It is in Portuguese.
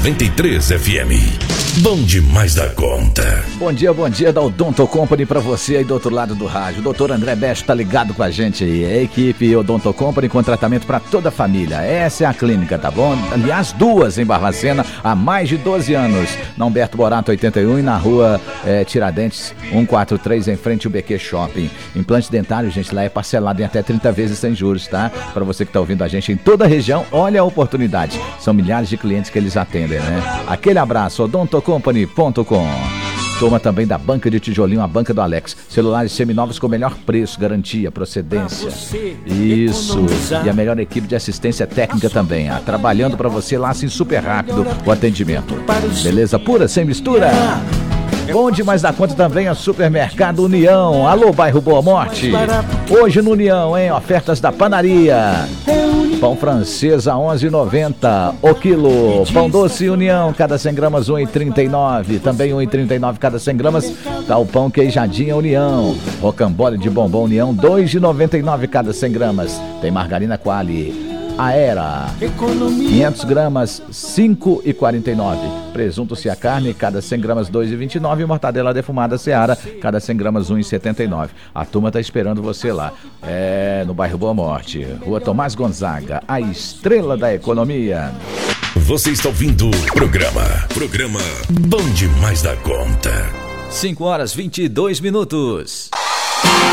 93 FM. Bom demais da conta. Bom dia da Odonto Company pra você aí do outro lado do rádio. O doutor André Best tá ligado com a gente aí. A equipe Odonto Company com tratamento pra toda a família. Essa é a clínica, tá bom? Aliás, duas em Barbacena há mais de 12 anos. Na Humberto Borato 81 e na rua Tiradentes 143 em frente ao BQ Shopping. Implante dentário, gente, lá é parcelado em até 30 vezes sem juros, tá? Pra você que tá ouvindo a gente em toda a região, olha a oportunidade. São milhares de clientes que eles atendem, né? Aquele abraço, odontocompany.com. Toma também da Banca de Tijolinho, a Banca do Alex. Celulares seminovos com o melhor preço, garantia, procedência. Isso. E a melhor equipe de assistência técnica também. Trabalhando pra você lá assim super rápido o atendimento. Beleza pura, sem mistura? Bom demais da conta também é Supermercado União. Alô, bairro Boa Morte. Hoje no União, hein? Ofertas da padaria. Pão francês a R$11,90 o quilo. Pão doce União, cada 100 gramas R$1,39. Também R$1,39 cada 100 gramas. Tá o pão queijadinha União. Rocambole de bombom União, R$2,99 cada 100 gramas. Tem margarina Quali Aera, 500 gramas, R$5,49. Presunto Cia Carne, cada 100 gramas, R$2,29. E mortadela defumada Seara, cada 100 gramas, R$1,79. A turma tá esperando você lá. No bairro Boa Morte, Rua Tomás Gonzaga, a estrela da economia. Você está ouvindo o programa Bom Demais da Conta. 5 horas 22 minutos.